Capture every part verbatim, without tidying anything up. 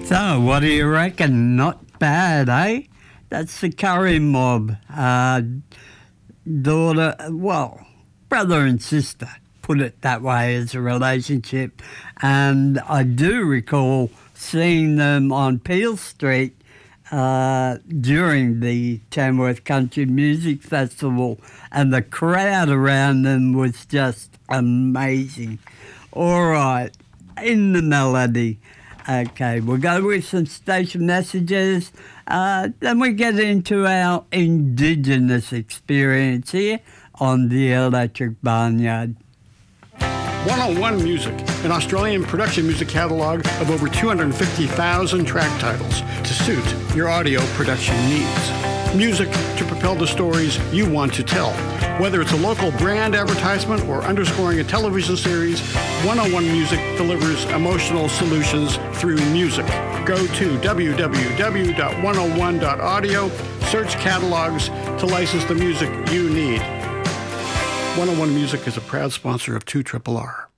So, what do you reckon? Not bad, eh? That's the Curry Mob. Uh, daughter, well, brother and sister, put it that way, as a relationship. And I do recall seeing them on Peel Street uh, during the Tamworth Country Music Festival, and the crowd around them was just amazing. All right, in the melody. Okay, we'll go with some station messages. Uh, then we get into our Indigenous experience here on the Electric Barnyard. one oh one Music, an Australian production music catalogue of over two hundred fifty thousand track titles to suit your audio production needs. Music to propel the stories you want to tell. Whether it's a local brand advertisement or underscoring a television series, one oh one Music delivers emotional solutions through music. Go to w w w dot one oh one dot audio, search catalogs to license the music you need. one oh one Music is a proud sponsor of two R R R.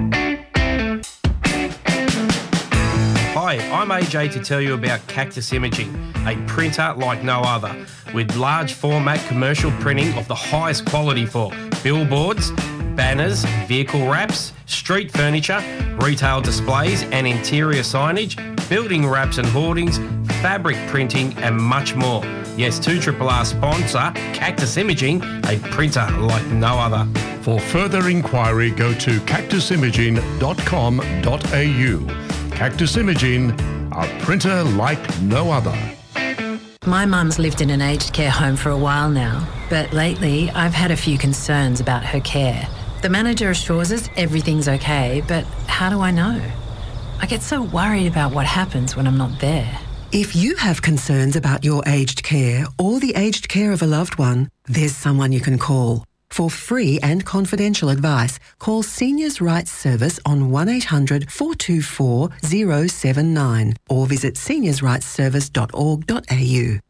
Hi, I'm A J to tell you about Cactus Imaging, a printer like no other, with large format commercial printing of the highest quality for billboards, banners, vehicle wraps, street furniture, retail displays and interior signage, building wraps and hoardings, fabric printing and much more. Yes, two R R R sponsor, Cactus Imaging, a printer like no other. For further inquiry, go to cactus imaging dot com dot a u. Cactus Imaging, a printer like no other. My mum's lived in an aged care home for a while now, but lately I've had a few concerns about her care. The manager assures us everything's okay, but how do I know? I get so worried about what happens when I'm not there. If you have concerns about your aged care or the aged care of a loved one, there's someone you can call. For free and confidential advice, call Seniors Rights Service on one eight hundred four two four zero seven nine or visit seniors rights service dot org dot a u.